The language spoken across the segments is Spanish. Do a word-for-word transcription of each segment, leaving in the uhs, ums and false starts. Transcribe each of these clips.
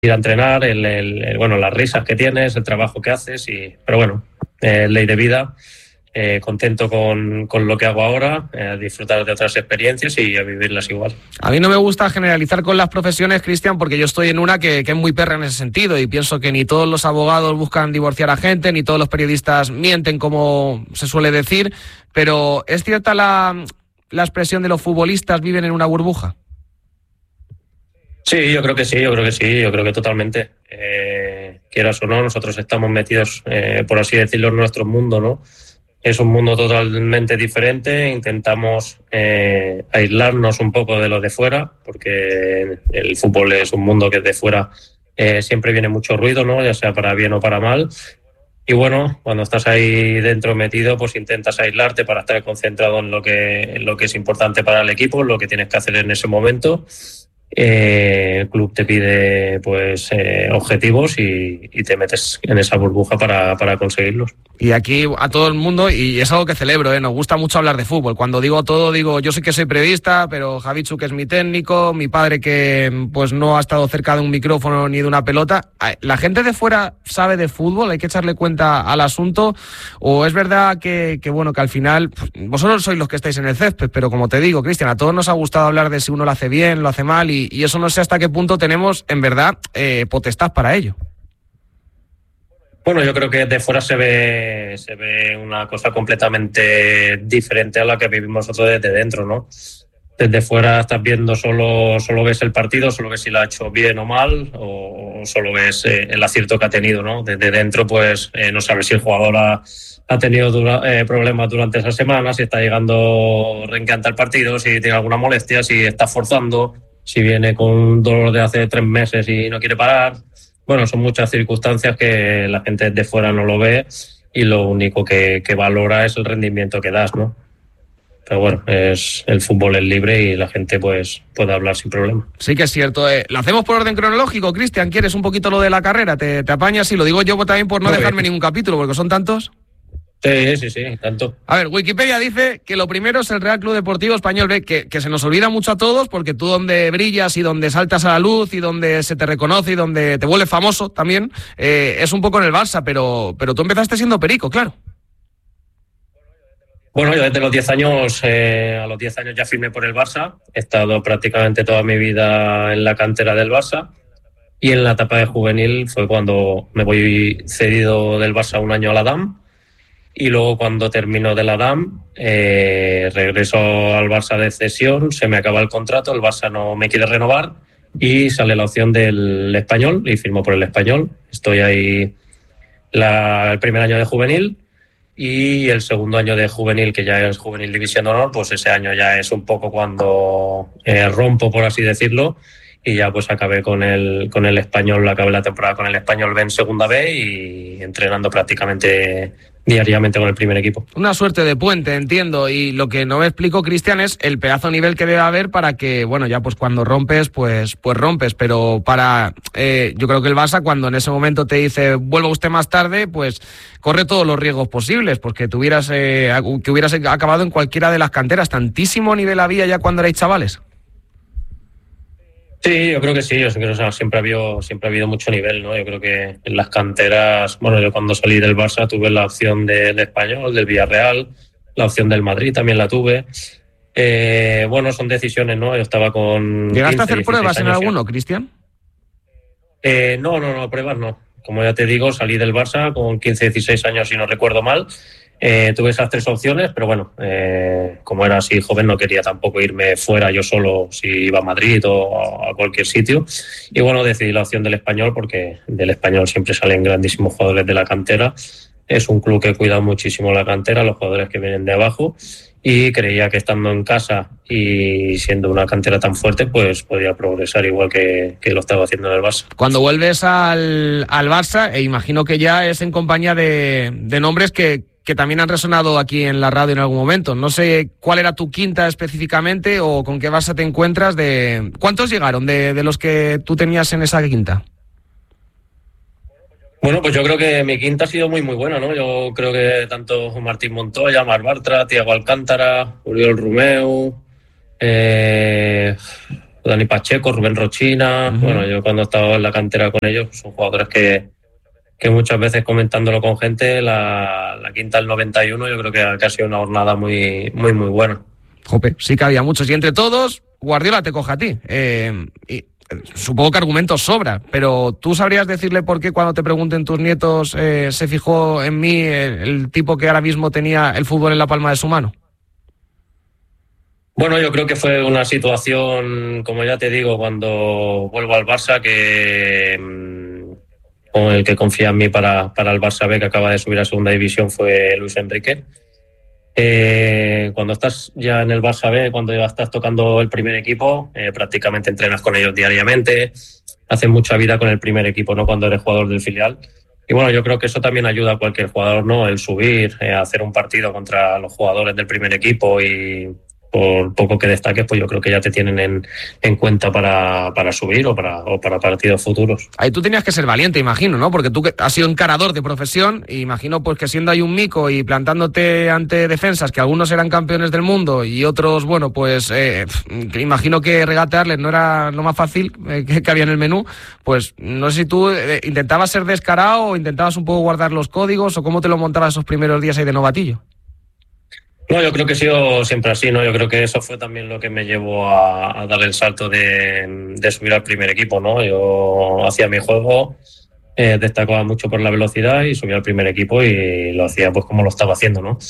ir a entrenar, el, el, el, bueno, las risas que tienes, el trabajo que haces, y, pero bueno, eh, ley de vida. Eh, contento con, con lo que hago ahora, eh, disfrutar de otras experiencias y a vivirlas igual. A mí no me gusta generalizar con las profesiones, Cristian, porque yo estoy en una que, que es muy perra en ese sentido, y pienso que ni todos los abogados buscan divorciar a gente, ni todos los periodistas mienten, como se suele decir, pero ¿es cierta la, la expresión de los futbolistas viven en una burbuja? Sí, yo creo que sí, yo creo que sí, yo creo que totalmente. Eh, quieras o no, nosotros estamos metidos, eh, por así decirlo, en nuestro mundo, ¿no? Es un mundo totalmente diferente, intentamos eh, aislarnos un poco de lo de fuera, porque el fútbol es un mundo que de fuera eh, siempre viene mucho ruido, ¿no? Ya sea para bien o para mal. Y bueno, cuando estás ahí dentro metido, pues intentas aislarte para estar concentrado en lo que, en lo que es importante para el equipo, lo que tienes que hacer en ese momento. Eh, el club te pide pues eh, objetivos y, y te metes en esa burbuja para, para conseguirlos. Y aquí a todo el mundo, y es algo que celebro, ¿eh? Nos gusta mucho hablar de fútbol. Cuando digo todo, digo, yo sé que soy periodista, pero Javichu, que es mi técnico, mi padre que pues no ha estado cerca de un micrófono ni de una pelota. ¿La gente de fuera sabe de fútbol? ¿Hay que echarle cuenta al asunto? ¿O es verdad que, que bueno, que al final, pues, vosotros sois los que estáis en el césped, pero como te digo, Cristian, a todos nos ha gustado hablar de si uno lo hace bien, lo hace mal, y, y eso no sé hasta qué punto tenemos, en verdad, eh, potestad para ello. Bueno, yo creo que de fuera se ve se ve una cosa completamente diferente a la que vivimos nosotros desde dentro, ¿no? Desde fuera estás viendo solo solo ves el partido, solo ves si lo ha hecho bien o mal, o solo ves eh, el acierto que ha tenido, ¿no? Desde dentro, pues eh, no sabes si el jugador ha, ha tenido dura, eh, problemas durante esa semana, si está llegando reencanta el partido, si tiene alguna molestia, si está forzando, si viene con un dolor de hace tres meses y no quiere parar. Bueno, son muchas circunstancias que la gente de fuera no lo ve y lo único que, que valora es el rendimiento que das, ¿no? Pero bueno, es, el fútbol es libre y la gente pues puede hablar sin problema. Sí que es cierto. Eh. Lo hacemos por orden cronológico, Cristian. ¿Quieres un poquito lo de la carrera? ¿Te, te apañas? Y lo digo yo también por no okay. dejarme ningún capítulo, porque son tantos. Sí, sí, sí, tanto. A ver, Wikipedia dice que lo primero es el Real Club Deportivo Español B, que, que se nos olvida mucho a todos, porque tú donde brillas y donde saltas a la luz y donde se te reconoce y donde te vuelves famoso también, eh, es un poco en el Barça, pero, pero tú empezaste siendo perico, claro. Bueno, yo desde los diez años, eh, a los diez años ya firmé por el Barça, he estado prácticamente toda mi vida en la cantera del Barça, y en la etapa de juvenil fue cuando me voy cedido del Barça un año a la D A M. Y luego cuando termino de la D A M, eh, regreso al Barça de cesión, se me acaba el contrato, el Barça no me quiere renovar y sale la opción del Español y firmo por el Español. Estoy ahí la, el primer año de juvenil y el segundo año de juvenil, que ya es juvenil división de honor, pues ese año ya es un poco cuando eh, rompo, por así decirlo, y ya pues acabé con el, con el Español, acabé la temporada con el Español B en segunda B y entrenando prácticamente diariamente con el primer equipo. Una suerte de puente, entiendo, y lo que no me explico, Cristian, es el pedazo de nivel que debe haber para que, bueno, ya pues cuando rompes, pues pues rompes, pero para, eh, yo creo que el Barça cuando en ese momento te dice, vuelva usted más tarde, pues corre todos los riesgos posibles, porque te hubieras, eh, que hubieras acabado en cualquiera de las canteras. ¿Tantísimo nivel había ya cuando erais chavales? Sí, yo creo que sí, yo creo que siempre ha habido, siempre ha habido mucho nivel, ¿no? Yo creo que en las canteras, bueno, yo cuando salí del Barça tuve la opción del Español, del Villarreal, la opción del Madrid también la tuve. Eh, bueno, son decisiones, ¿no? Yo estaba con... ¿Llegaste a hacer pruebas en alguno, Cristian? Eh, no, no, no, pruebas no. Como ya te digo, salí del Barça con quince, dieciséis años, si no recuerdo mal. Eh, tuve esas tres opciones, pero bueno, eh, como era así joven no quería tampoco irme fuera yo solo si iba a Madrid o a cualquier sitio. Y bueno, decidí la opción del Español porque del Español siempre salen grandísimos jugadores de la cantera. Es un club que cuida muchísimo la cantera, los jugadores que vienen de abajo, y creía que estando en casa y siendo una cantera tan fuerte, pues podía progresar igual que, que lo estaba haciendo en el Barça. Cuando vuelves al, al Barça, e imagino que ya es en compañía de, de nombres que, que también han resonado aquí en la radio en algún momento. No sé cuál era tu quinta específicamente o con qué Barça te encuentras. De ¿cuántos llegaron de, de los que tú tenías en esa quinta? Bueno, pues yo creo que mi quinta ha sido muy muy buena, ¿no? Yo creo que tanto Martín Montoya, Marc Bartra, Thiago Alcántara, Oriol Romeu, eh, Dani Pacheco, Rubén Rochina. Uh-huh. Bueno, yo cuando he estado en la cantera con ellos, son jugadores que, que muchas veces comentándolo con gente, la, la quinta del noventa y uno, yo creo que, que ha sido una jornada muy, muy, muy buena. Jope, sí que había muchos. Y entre todos, Guardiola te coge a ti. Eh, y supongo que argumentos sobra, pero ¿tú sabrías decirle por qué cuando te pregunten tus nietos eh, se fijó en mí el, el tipo que ahora mismo tenía el fútbol en la palma de su mano? Bueno, yo creo que fue una situación, como ya te digo, cuando vuelvo al Barça, que con el que confía en mí para, para el Barça B, que acaba de subir a segunda división, fue Luis Enrique. Eh, cuando estás ya en el Barça B, cuando ya estás tocando el primer equipo, eh, prácticamente entrenas con ellos diariamente, haces mucha vida con el primer equipo, no cuando eres jugador del filial. Y bueno, yo creo que eso también ayuda a cualquier jugador, ¿no? El subir, eh, hacer un partido contra los jugadores del primer equipo y por poco que destaques, pues yo creo que ya te tienen en, en cuenta para, para subir o para, o para partidos futuros. Ahí tú tenías que ser valiente, imagino, ¿no? Porque tú que has sido encarador de profesión, e imagino pues que siendo ahí un mico y plantándote ante defensas, que algunos eran campeones del mundo y otros, bueno, pues eh, imagino que regatearles no era lo más fácil eh, que, que había en el menú, pues no sé si tú eh, intentabas ser descarado o intentabas un poco guardar los códigos o cómo te lo montabas esos primeros días ahí de novatillo. No, yo creo que he sido siempre así, ¿no? Yo creo que eso fue también lo que me llevó a, a dar el salto de, de subir al primer equipo, ¿no? Yo hacía mi juego, eh, destacaba mucho por la velocidad y subía al primer equipo y lo hacía pues como lo estaba haciendo, ¿no?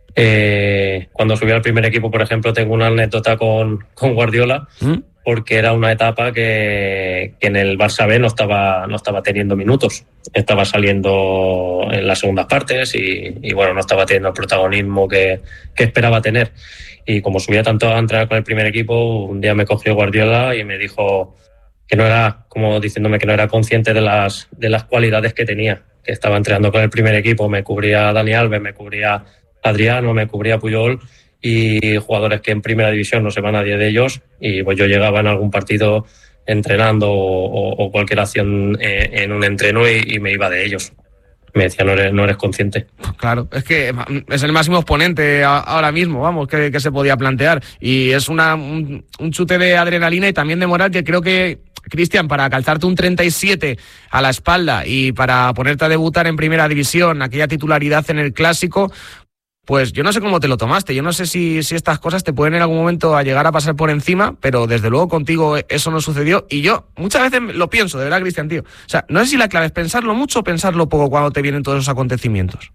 Eh, cuando subí al primer equipo, por ejemplo, tengo una anécdota con, con Guardiola, ¿Mm? Porque era una etapa que, que en el Barça B no estaba, no estaba teniendo minutos. Estaba saliendo en las segundas partes y, y bueno, no estaba teniendo el protagonismo que, que esperaba tener. Y como subía tanto a entrenar con el primer equipo, un día me cogió Guardiola y me dijo que no era, como diciéndome que no era consciente de las, de las cualidades que tenía, que estaba entrenando con el primer equipo. Me cubría Dani Alves, me cubría Adriano, me cubría Puyol, y jugadores que en primera división no se va nadie de ellos, y pues yo llegaba en algún partido entrenando o, o cualquier acción eh, en un entreno y, y me iba de ellos. Me decía, no eres, no eres consciente. Claro, es que es el máximo exponente ahora mismo, vamos, que, que se podía plantear, y es una, un, un chute de adrenalina y también de moral que creo que, Cristian, para calzarte un treinta y siete a la espalda y para ponerte a debutar en primera división, aquella titularidad en el Clásico, pues yo no sé cómo te lo tomaste, yo no sé si, si estas cosas te pueden en algún momento a llegar a pasar por encima, pero desde luego contigo eso no sucedió, y yo muchas veces lo pienso, de verdad, Cristian, tío. O sea, no sé si la clave es pensarlo mucho o pensarlo poco cuando te vienen todos esos acontecimientos.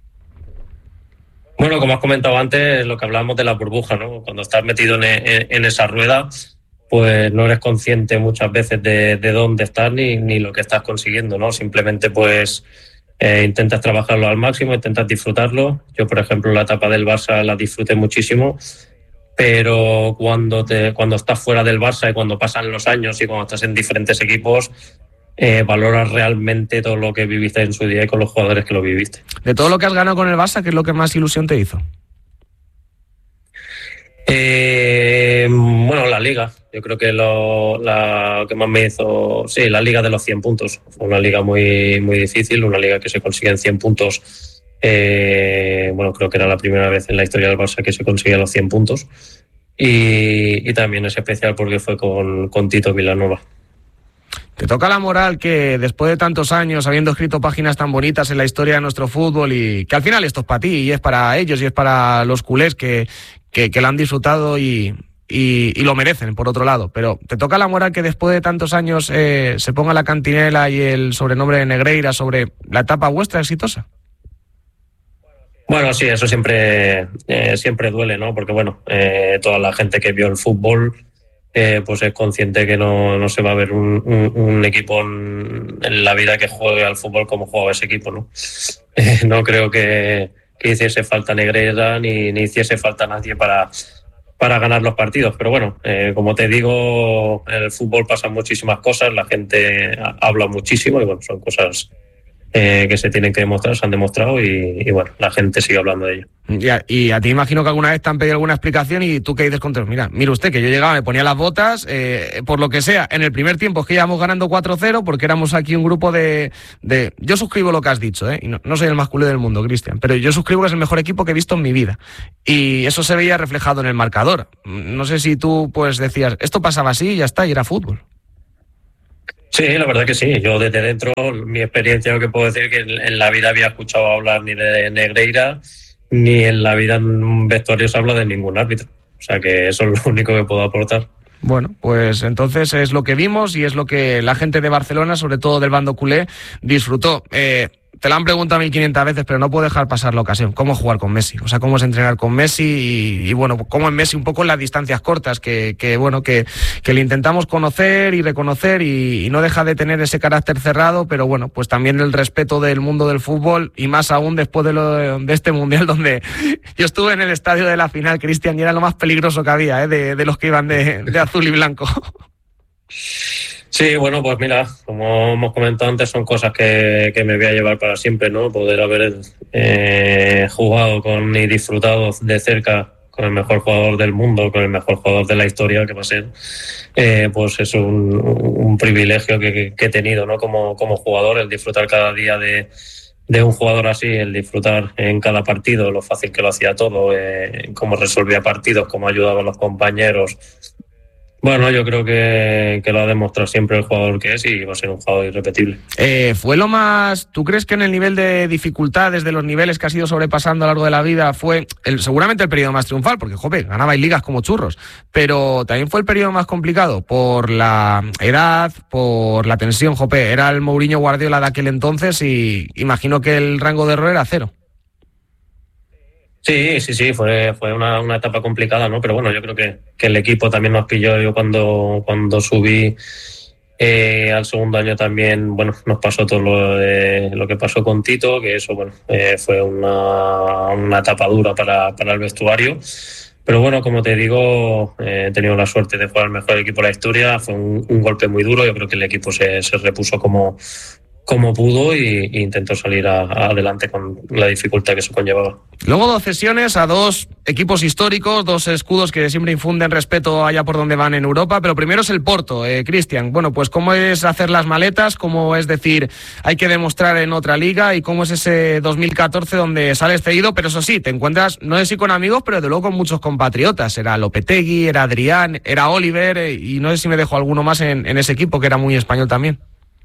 Bueno, como has comentado antes, lo que hablábamos de la burbuja, ¿no? Cuando estás metido en, en, en esa rueda, pues no eres consciente muchas veces de, de dónde estás ni, ni lo que estás consiguiendo, ¿no? Simplemente pues Eh, intentas trabajarlo al máximo, intentas disfrutarlo. Yo, por ejemplo, la etapa del Barça la disfruté muchísimo, pero cuando te, cuando estás fuera del Barça y cuando pasan los años y cuando estás en diferentes equipos, eh, valoras realmente todo lo que viviste en su día y con los jugadores que lo viviste. De todo lo que has ganado con el Barça, ¿qué es lo que más ilusión te hizo? Eh, bueno, la Liga. Yo creo que lo la que más me hizo, sí, la Liga de los cien puntos. Fue una liga muy, muy difícil, una liga que se consigue en cien puntos. Eh, bueno, creo que era la primera vez en la historia del Barça que se conseguía los cien puntos. Y, y también es especial porque fue con, con Tito Vilanova. Te toca la moral que después de tantos años, habiendo escrito páginas tan bonitas en la historia de nuestro fútbol, y que al final esto es para ti y es para ellos y es para los culés que, que, que lo han disfrutado y... Y, y lo merecen, por otro lado, pero te toca la moral que después de tantos años eh, se ponga la cantinela y el sobrenombre de Negreira sobre la etapa vuestra exitosa. Bueno, sí, eso siempre eh, siempre duele, ¿no? Porque bueno, eh, toda la gente que vio el fútbol eh, pues es consciente que no, no se va a ver un, un, un equipo en, en la vida que juegue al fútbol como juega ese equipo, ¿no? Eh, no creo que, que hiciese falta Negreira ni, ni hiciese falta nadie para para ganar los partidos, pero bueno, eh, como te digo, en el fútbol pasan muchísimas cosas, la gente habla muchísimo y bueno, son cosas eh, que se tienen que demostrar, se han demostrado y, y bueno, la gente sigue hablando de ello. Y a, y a ti imagino que alguna vez te han pedido alguna explicación y tú qué dices contra, mira, mire usted que yo llegaba, me ponía las botas, eh, por lo que sea, en el primer tiempo es que íbamos ganando cuatro cero porque éramos aquí un grupo de... de yo suscribo lo que has dicho, ¿eh? Y no, no soy el más culé del mundo, Cristian, pero yo suscribo que es el mejor equipo que he visto en mi vida. Y eso se veía reflejado en el marcador. No sé si tú pues decías, esto pasaba así y ya está, y era fútbol. Sí, la verdad que sí. Yo desde dentro, mi experiencia, lo que puedo decir es que en la vida había escuchado hablar ni de Negreira, ni en la vida en un vestuario se habla de ningún árbitro. O sea que eso es lo único que puedo aportar. Bueno, pues entonces es lo que vimos y es lo que la gente de Barcelona, sobre todo del bando culé, disfrutó. Eh, te lo han preguntado mil quinientas veces, pero no puedo dejar pasar la ocasión. ¿Cómo jugar con Messi? O sea, cómo es entrenar con Messi y, y bueno, cómo es Messi un poco en las distancias cortas, que, que bueno, que, que le intentamos conocer y reconocer y, y no deja de tener ese carácter cerrado, pero bueno, pues también el respeto del mundo del fútbol y más aún después de, lo, de este Mundial donde yo estuve en el estadio de la final, Cristian, y era lo más peligroso que había, ¿eh? de, de los que iban de, de azul y blanco. Sí, bueno, pues mira, como hemos comentado antes, son cosas que, que me voy a llevar para siempre, ¿no? Poder haber eh, jugado con y disfrutado de cerca con el mejor jugador del mundo, con el mejor jugador de la historia que va a ser, eh, pues es un, un privilegio que, que he tenido, ¿no? Como, como jugador, el disfrutar cada día de, de un jugador así, el disfrutar en cada partido, lo fácil que lo hacía todo, eh, cómo resolvía partidos, cómo ayudaba a los compañeros. Bueno, yo creo que, que lo ha demostrado siempre el jugador que es y va a ser un jugador irrepetible. Eh, ¿Fue lo más... ¿Tú crees que en el nivel de dificultad, desde los niveles que has ido sobrepasando a lo largo de la vida, fue el, seguramente el periodo más triunfal? Porque, joder, ganabais ligas como churros. Pero también fue el periodo más complicado por la edad, por la tensión, jope. Era el Mourinho Guardiola de aquel entonces y imagino que el rango de error era cero. Sí, sí, sí, fue, fue una, una etapa complicada, ¿no? Pero bueno, yo creo que, que el equipo también nos pilló. Yo cuando, cuando subí eh, al segundo año también, bueno, nos pasó todo lo, de, lo que pasó con Tito, que eso, bueno, eh, fue una, una etapa dura para, para el vestuario. Pero bueno, como te digo, eh, he tenido la suerte de jugar el mejor equipo de la historia. Fue un, un golpe muy duro. Yo creo que el equipo se, se repuso como... como pudo y, y intentó salir a, a adelante con la dificultad que eso conllevaba. Luego dos cesiones a dos equipos históricos, dos escudos que siempre infunden respeto allá por donde van en Europa, pero primero es el Porto, eh, Cristian. Bueno, pues cómo es hacer las maletas, cómo es decir, hay que demostrar en otra liga y cómo es ese dos mil catorce donde sales cedido, pero eso sí, te encuentras, no sé si con amigos, pero de luego con muchos compatriotas. Era Lopetegui, era Adrián, era Oliver eh, y no sé si me dejo alguno más en, en ese equipo que era muy español también.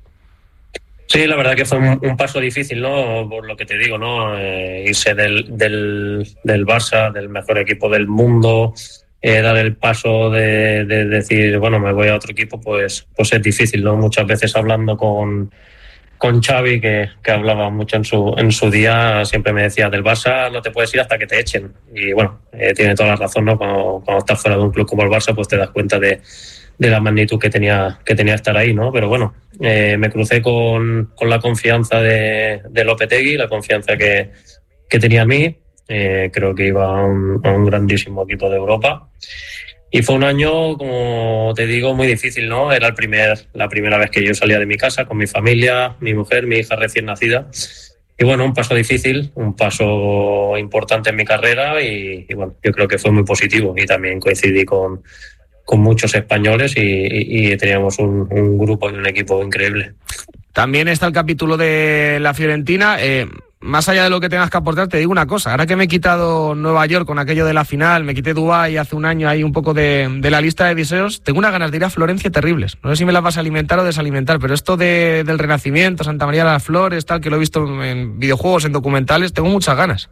Sí, la verdad que fue un, un paso difícil, ¿no? Por lo que te digo, ¿no? Eh, irse del, del, del Barça, del mejor equipo del mundo, eh, dar el paso de, de decir, bueno, me voy a otro equipo, pues, pues es difícil, ¿no? Muchas veces hablando con, con Xavi, que, que hablaba mucho en su, en su día, siempre me decía, del Barça no te puedes ir hasta que te echen. Y bueno, eh, tiene toda la razón, ¿no? Cuando, cuando estás fuera de un club como el Barça, pues te das cuenta de de la magnitud que tenía que tenía estar ahí, ¿no? Pero bueno, eh, me crucé con, con la confianza de, de Lopetegui, la confianza que, que tenía en mí. Eh, creo que iba a un, a un grandísimo equipo de Europa. Y fue un año, como te digo, muy difícil, ¿no? Era el primer, la primera vez que yo salía de mi casa con mi familia, mi mujer, mi hija recién nacida. Y bueno, un paso difícil, un paso importante en mi carrera y, y bueno, yo creo que fue muy positivo y también coincidí con con muchos españoles y, y, y teníamos un, un grupo y un equipo increíble. También está el capítulo de la Fiorentina. Eh, más allá de lo que tengas que aportar, te digo una cosa. Ahora que me he quitado Nueva York con aquello de la final, me quité Dubái hace un año ahí un poco de, de la lista de deseos, tengo unas ganas de ir a Florencia terribles. No sé si me las vas a alimentar o desalimentar, pero esto de, del Renacimiento, Santa María de las Flores, tal, que lo he visto en videojuegos, en documentales, tengo muchas ganas.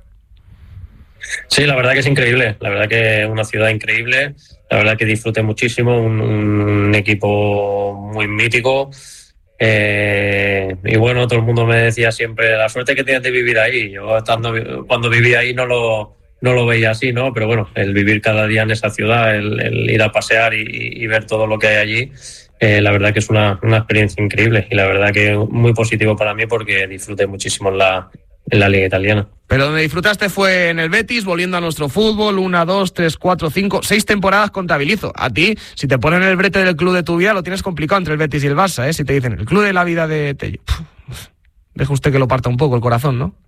Sí, la verdad que es increíble, la verdad que es una ciudad increíble, la verdad que disfruté muchísimo, un, un equipo muy mítico eh, y bueno, todo el mundo me decía siempre la suerte que tienes de vivir ahí. Yo estando cuando vivía ahí no lo, no lo veía así, ¿no? Pero bueno, el vivir cada día en esa ciudad, el, el ir a pasear y, y ver todo lo que hay allí, eh, la verdad que es una, una experiencia increíble y la verdad que muy positivo para mí porque disfruté muchísimo en la, en la liga italiana. Pero donde disfrutaste fue en el Betis, volviendo a nuestro fútbol, una, dos, tres, cuatro, cinco, seis temporadas contabilizo. A ti, si te ponen el brete del club de tu vida, lo tienes complicado entre el Betis y el Barça, ¿eh? Si te dicen el club de la vida de Tello. deje usted que lo parta un poco el corazón, ¿no?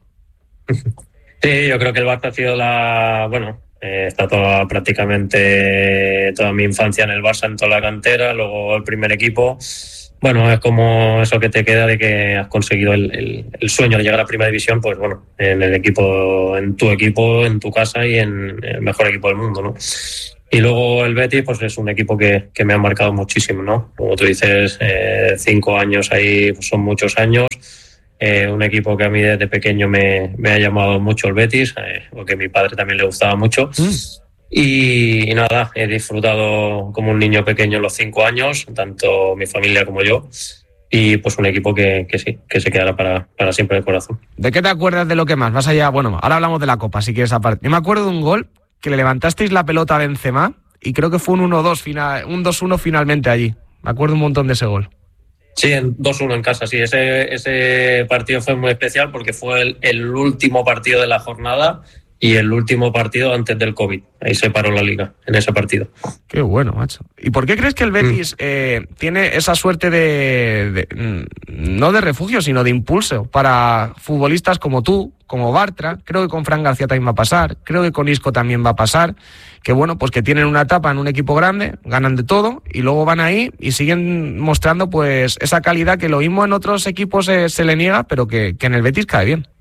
Sí, yo creo que el Barça ha sido la... Bueno, eh, está toda, prácticamente toda mi infancia en el Barça, en toda la cantera, luego el primer equipo. Bueno, es como eso que te queda de que has conseguido el, el, el sueño de llegar a Primera División, pues bueno, en el equipo, en tu equipo, en tu casa y en el mejor equipo del mundo, ¿no? Y luego el Betis, pues es un equipo que, que me ha marcado muchísimo, ¿no? Como tú dices, eh, cinco años ahí pues son muchos años. Eh, un equipo que a mí desde pequeño me, me ha llamado mucho el Betis, eh, porque a mi padre también le gustaba mucho. Mm. Y, y nada, he disfrutado como un niño pequeño los cinco años, tanto mi familia como yo. Y pues un equipo que, que sí, que se quedará para, para siempre en el corazón. ¿De qué te acuerdas de lo que más? Más allá, bueno, ahora hablamos de la Copa, si quieres aparte. Yo me acuerdo de un gol que le levantasteis la pelota a Benzema y creo que fue un uno dos, final, un dos uno finalmente allí. Me acuerdo un montón de ese gol. Sí, en dos uno en casa, sí. Ese, ese partido fue muy especial porque fue el, el último partido de la jornada y el último partido antes del COVID. Ahí se paró la liga, en ese partido. Qué bueno, macho. ¿Y por qué crees que el Betis mm. eh, tiene esa suerte de, de... no de refugio, sino de impulso para futbolistas como tú, como Bartra? Creo que con Fran García también va a pasar. Creo que con Isco también va a pasar. Que bueno, pues que tienen una etapa en un equipo grande, ganan de todo y luego van ahí y siguen mostrando pues esa calidad que lo mismo en otros equipos se, se le niega, pero que, que en el Betis cae bien.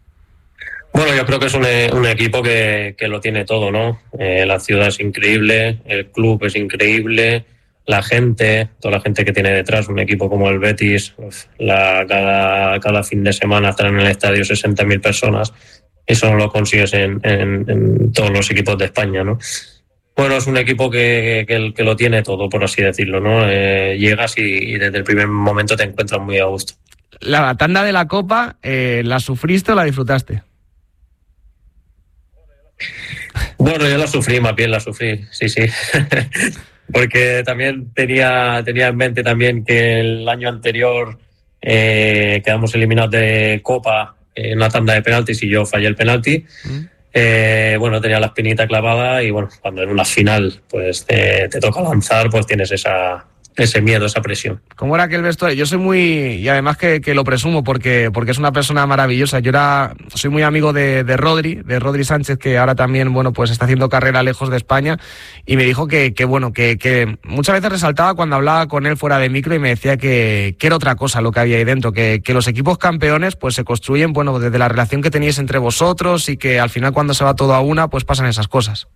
Bueno, yo creo que es un, un equipo que, que lo tiene todo, ¿no? Eh, la ciudad es increíble, el club es increíble, la gente, toda la gente que tiene detrás, un equipo como el Betis, la, cada, cada fin de semana están en el estadio sesenta mil personas. Eso no lo consigues en, en, en todos los equipos de España, ¿no? Bueno, es un equipo que, que, que lo tiene todo, por así decirlo, ¿no? Eh, llegas y, y desde el primer momento te encuentras muy a gusto. La tanda de la Copa, eh, ¿la sufriste o la disfrutaste? Bueno, yo la sufrí, más bien la sufrí, sí, sí. Porque también tenía, tenía en mente también que el año anterior eh, quedamos eliminados de Copa en una tanda de penaltis y yo fallé el penalti. Mm. Eh, bueno, tenía la espinita clavada y bueno, cuando en una final pues te, te toca lanzar, pues tienes esa... ese miedo, esa presión. ¿Cómo era aquel vestuario? Yo soy muy, y además que, que lo presumo porque, porque es una persona maravillosa. Yo era, soy muy amigo de, de Rodri, de Rodri Sánchez, que ahora también, bueno, pues está haciendo carrera lejos de España, y me dijo que, que bueno, que, que muchas veces resaltaba cuando hablaba con él fuera de micro y me decía que, que era otra cosa lo que había ahí dentro, que, que los equipos campeones pues se construyen, bueno, desde la relación que teníais entre vosotros y que al final cuando se va todo a una, pues pasan esas cosas.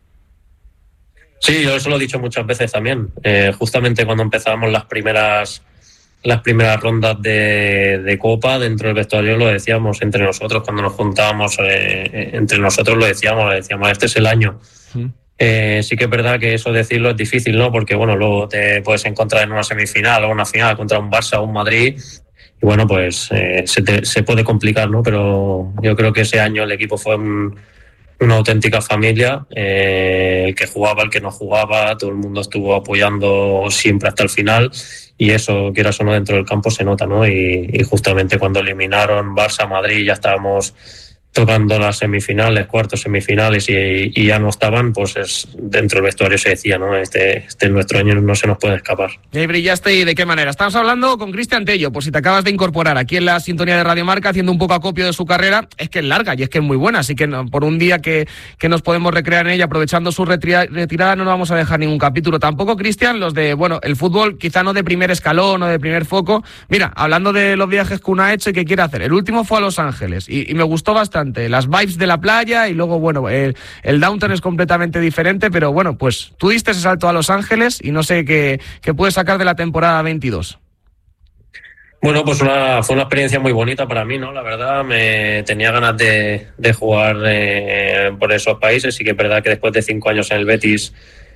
Sí, yo eso lo he dicho muchas veces también. Eh, justamente cuando empezábamos las primeras las primeras rondas de, de Copa dentro del vestuario lo decíamos entre nosotros, cuando nos juntábamos eh, entre nosotros lo decíamos, lo decíamos, este es el año. Sí. Eh, sí que es verdad que eso decirlo es difícil, ¿no? Porque bueno, luego te puedes encontrar en una semifinal o una final contra un Barça o un Madrid y bueno, pues eh, se, te, se puede complicar, ¿no? Pero yo creo que ese año el equipo fue un una auténtica familia, eh, el que jugaba, el que no jugaba, todo el mundo estuvo apoyando siempre hasta el final y eso, quieras o no, dentro del campo se nota, ¿no? Y, y justamente cuando eliminaron Barça, Madrid, ya estábamos tocando las semifinales, cuartos, semifinales y, y ya no estaban, pues es, dentro del vestuario se decía, ¿no? Este, este es nuestro año, no se nos puede escapar. ¿Y brillaste y de qué manera? Estamos hablando con Cristian Tello, por si te acabas de incorporar aquí en la sintonía de Radio Marca, haciendo un poco acopio de su carrera. Es que es larga y es que es muy buena, así que no, por un día que, que nos podemos recrear en ella, aprovechando su retira, retirada, no nos vamos a dejar ningún capítulo. Tampoco, Cristian, los de, bueno, el fútbol quizá no de primer escalón o de primer foco. Mira, hablando de los viajes que uno ha hecho y que quiere hacer, el último fue a Los Ángeles y, y me gustó bastante. Las vibes de la playa y luego, bueno, el, el downtown es completamente diferente, pero bueno, pues tú diste ese salto a Los Ángeles y no sé qué, qué puedes sacar de la temporada veintidós. Bueno, pues una, fue una experiencia muy bonita para mí, ¿no? La verdad, me tenía ganas de, de jugar eh, por esos países y que es verdad que después de cinco años en el Betis,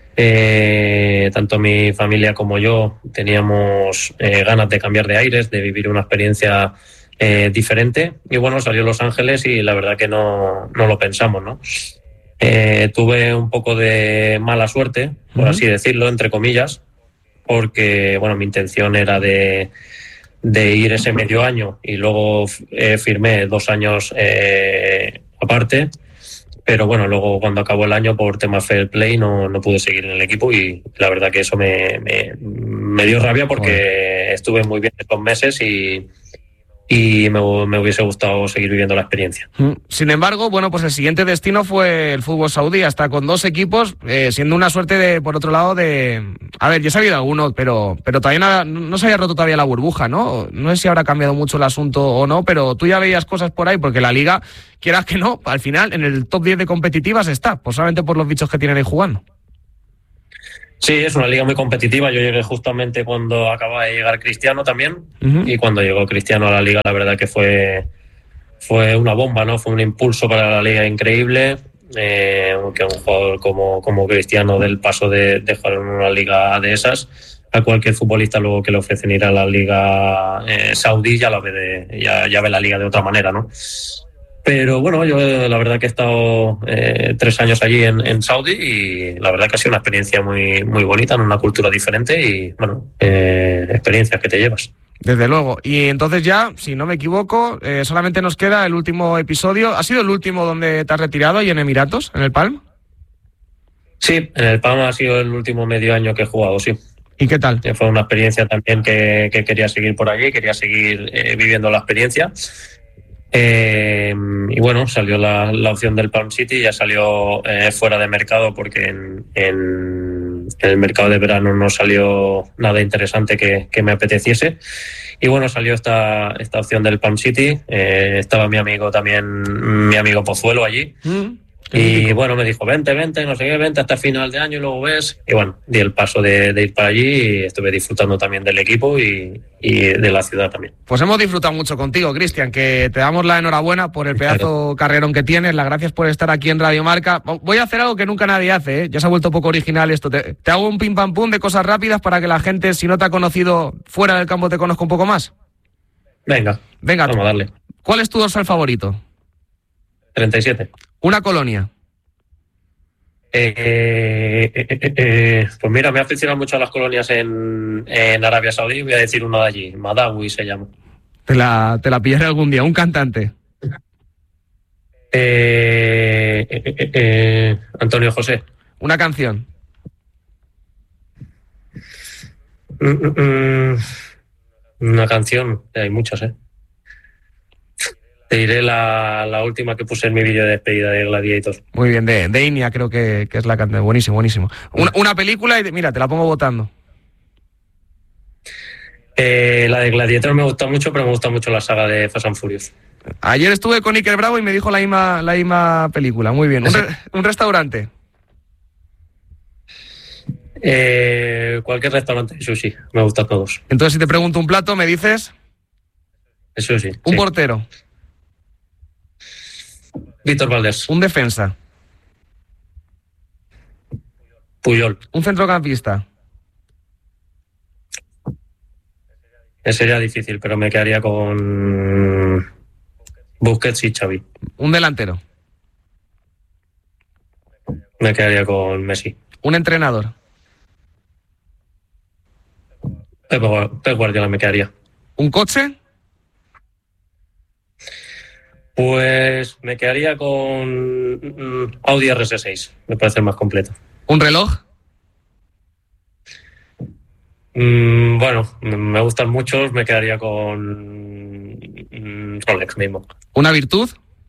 eh, tanto mi familia como yo teníamos eh, ganas de cambiar de aires, de vivir una experiencia Eh, diferente y bueno, salió Los Ángeles y la verdad que no, no lo pensamos, ¿no? Eh, tuve un poco de mala suerte, por uh-huh. así decirlo, entre comillas, porque bueno, mi intención era de, de ir ese medio año y luego eh, firmé dos años eh, aparte, pero bueno, luego cuando acabó el año por tema fair play no, no pude seguir en el equipo y la verdad que eso me, me, me dio rabia porque uh-huh. estuve muy bien estos meses y y me, me hubiese gustado seguir viviendo la experiencia. Sin embargo, bueno, pues el siguiente destino fue el fútbol saudí, hasta con dos equipos, eh, siendo una suerte de, por otro lado, de... A ver, ya se ha habido alguno, pero, pero todavía no, no se había roto todavía la burbuja, ¿no? No sé si habrá cambiado mucho el asunto o no, pero tú ya veías cosas por ahí, porque la Liga, quieras que no, al final en el top diez de competitivas está, pues solamente por los bichos que tienen ahí jugando. Sí, es una liga muy competitiva. Yo llegué justamente cuando acaba de llegar Cristiano también. Uh-huh. Y cuando llegó Cristiano a la liga, la verdad que fue, fue una bomba, ¿no? Fue un impulso para la liga increíble. Eh, aunque un jugador como, como Cristiano del paso de, de jugar en una liga de esas, a cualquier futbolista luego que le ofrecen ir a la liga eh, saudí ya, la ve de, ya, ya ve la liga de otra manera, ¿no? Pero bueno, yo la verdad que he estado eh, tres años allí en, en Saudi y la verdad que ha sido una experiencia muy, muy bonita, en una cultura diferente y, bueno, eh, experiencias que te llevas. Desde luego. Y entonces ya, si no me equivoco, eh, solamente nos queda el último episodio. ¿Ha sido el último donde te has retirado y en Emiratos, en el Palm? Sí, en el Palm ha sido el último medio año que he jugado, sí. ¿Y qué tal? Fue una experiencia también que, que quería seguir por allí, quería seguir eh, viviendo la experiencia. Eh, y bueno, salió la, la opción del Palm City, ya salió eh, fuera de mercado porque en, en, en el mercado de verano no salió nada interesante que, que me apeteciese. Y bueno, salió esta, esta opción del Palm City. Eh, estaba mi amigo también, mi amigo Pozuelo allí. Mm. Y bueno, me dijo, vente, vente, no sé qué, vente hasta final de año y luego ves. Y bueno, di el paso de, de ir para allí y estuve disfrutando también del equipo y, y de la ciudad también. Pues hemos disfrutado mucho contigo, Cristian, que te damos la enhorabuena por el pedazo claro. carrerón que tienes. Las gracias por estar aquí en Radio Marca. Voy a hacer algo que nunca nadie hace, ¿eh? Ya se ha vuelto poco original esto. Te, te hago un pim pam pum de cosas rápidas para que la gente, si no te ha conocido fuera del campo, te conozca un poco más. Venga, Venga, vamos a darle. ¿Cuál es tu dorsal favorito? treinta y siete. Una colonia. Eh, eh, eh, eh, pues mira, me aficionan mucho a las colonias en, en Arabia Saudí. Voy a decir uno de allí, Madawi se llama. Te la, te la pillaré algún día. Un cantante. Eh, eh, eh, eh, Antonio José. Una canción. Mm, mm, una canción, hay muchas, ¿eh? Te diré la, la última que puse en mi vídeo de despedida de Gladiator. Muy bien, de, de Inia creo que, que es la cantante. Buenísimo, buenísimo. Una, una película y mira, te la pongo votando. Eh, la de Gladiator me gusta mucho, pero me gusta mucho la saga de Fast and Furious. Ayer estuve con Iker Bravo y me dijo la misma, la misma película. Muy bien. ¿Un, re, un restaurante? Eh, cualquier restaurante de sushi. Me gustan todos. Entonces, si te pregunto un plato, ¿me dices? Eso sí. Un sí. portero. Víctor Valdés. Un defensa. Puyol. Un centrocampista. Sería difícil, pero me quedaría con Busquets y Xavi. Un delantero. Me quedaría con Messi. Un entrenador. Pep Guardiola me quedaría. Un coche. Pues me quedaría con Audi R S seis, me parece el más completo. ¿Un reloj? Mm, bueno, me gustan muchos, me quedaría con Rolex mismo. ¿Una virtud?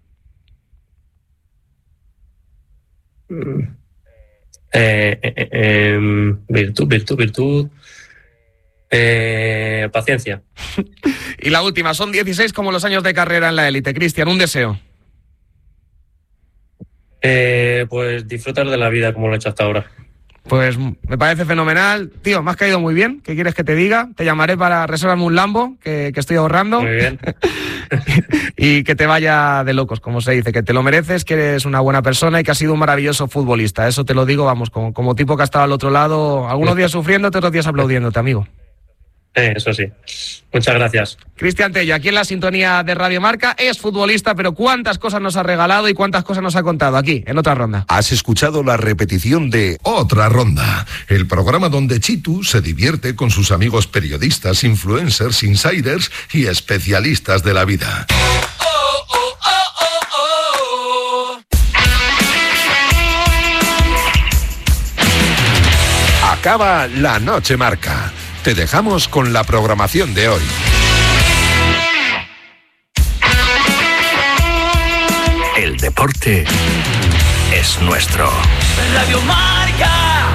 Mm. Eh, eh, eh, eh, virtud, virtud, virtud. Eh, paciencia. Y la última, son dieciséis como los años de carrera en la élite. Cristian, un deseo. Eh, pues disfrutar de la vida como lo he hecho hasta ahora. Pues me parece fenomenal. Tío, me has caído muy bien. ¿Qué quieres que te diga? Te llamaré para reservarme un Lambo, que, que estoy ahorrando. Muy bien. Y que te vaya de locos, como se dice. Que te lo mereces, que eres una buena persona y que has sido un maravilloso futbolista. Eso te lo digo, vamos, como, como tipo que ha estado al otro lado, algunos días sufriendo, otros días aplaudiéndote, amigo. Eh, eso sí. Muchas gracias. Cristian Tello, aquí en la sintonía de Radio Marca, es futbolista, pero cuántas cosas nos ha regalado y cuántas cosas nos ha contado aquí, en Otra Ronda. Has escuchado la repetición de Otra Ronda, el programa donde Chitu se divierte con sus amigos periodistas, influencers, insiders y especialistas de la vida. Oh, oh, oh, oh, oh. Acaba la Noche Marca. Te dejamos con la programación de hoy. deporte es nuestro. Radio Marca.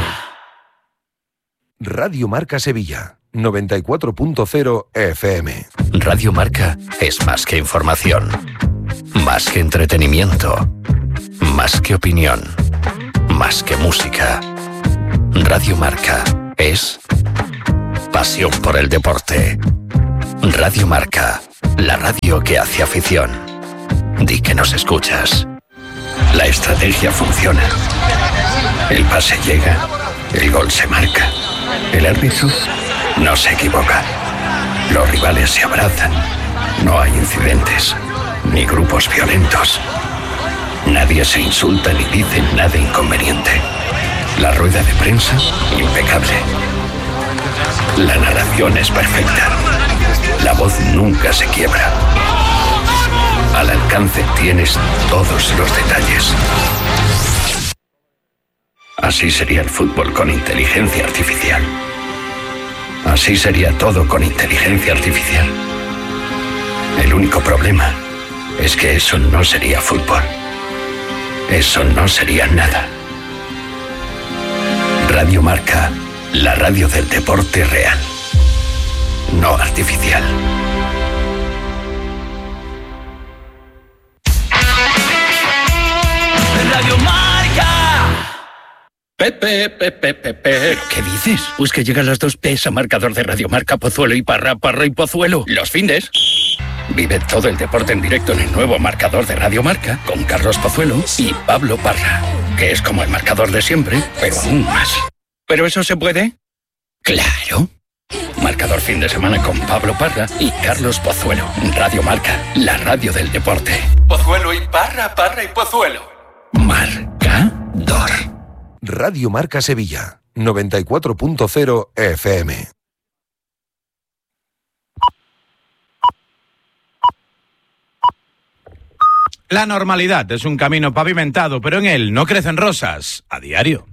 Radio Marca Sevilla, noventa y cuatro punto cero F M. Radio Marca es más que información, más que entretenimiento, más que opinión, más que música. Radio Marca es pasión por el deporte. Radio Marca, la radio que hace afición. Di que nos escuchas. La estrategia funciona. El pase llega, el gol se marca. El árbitro no se equivoca. Los rivales se abrazan. No hay incidentes, ni grupos violentos. Nadie se insulta ni dice nada inconveniente. La rueda de prensa, impecable. La narración es perfecta. La voz nunca se quiebra. Al alcance tienes todos los detalles. Así sería el fútbol con inteligencia artificial. Así sería todo con inteligencia artificial. El único problema es que eso no sería fútbol. Eso no sería nada. Radio Marca, la radio del deporte real, no artificial. Radio Marca. Pepe, Pepe, Pepe. ¿Qué dices? Pues que llegan las dos P's a marcador de Radio Marca, Pozuelo y Parra, Parra y Pozuelo. Los findes. Vive todo el deporte en directo en el nuevo marcador de Radio Marca con Carlos Pozuelo y Pablo Parra, que es como el marcador de siempre, pero aún más. ¿Pero eso se puede? ¡Claro! Marcador fin de semana con Pablo Parra y Carlos Pozuelo. Radio Marca, la radio del deporte. Pozuelo y Parra, Parra y Pozuelo. Marcador. Radio Marca Sevilla, noventa y cuatro punto cero F M. La normalidad es un camino pavimentado, pero en él no crecen rosas a diario.